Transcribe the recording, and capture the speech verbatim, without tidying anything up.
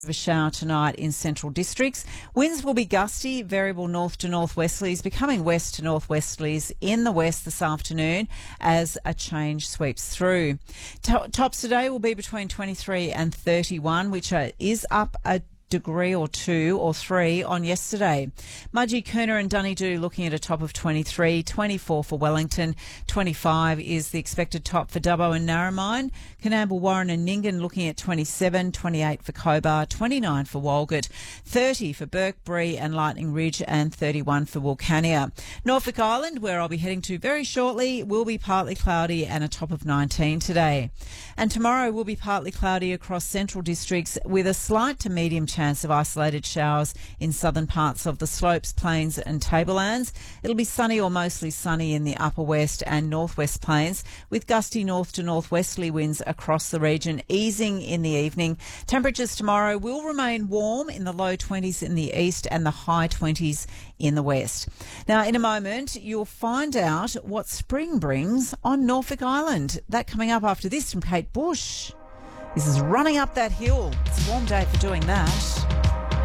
of a shower tonight in central districts. Winds will be gusty, variable north to northwesterlies, becoming west to northwesterlies in the west this afternoon as a change sweeps through. To- tops today will be between twenty-three and thirty-one, which are, is up a degree or two or three on yesterday. Mudgee, Coona and Dunedoo looking at a top of twenty-three, twenty-four for Wellington, twenty-five is the expected top for Dubbo and Narromine. Coonamble, Warren and Nyngan looking at twenty-seven, twenty-eight for Cobar, twenty-nine for Walgett, thirty for Burkebury and Lightning Ridge and thirty-one for Wilcannia. Norfolk Island, where I'll be heading to very shortly, will be partly cloudy and a top of nineteen today. And tomorrow will be partly cloudy across central districts with a slight to medium chance chance of isolated showers in southern parts of the slopes, plains and tablelands. It'll be sunny or mostly sunny in the upper west and northwest plains, with gusty north to northwesterly winds across the region, easing in the evening. Temperatures tomorrow will remain warm in the low twenties in the east and the high twenties in the west. Now, in a moment, you'll find out what spring brings on Norfolk Island. That coming up after this from Kate Bush. This is Running Up That Hill. It's a warm day for doing that.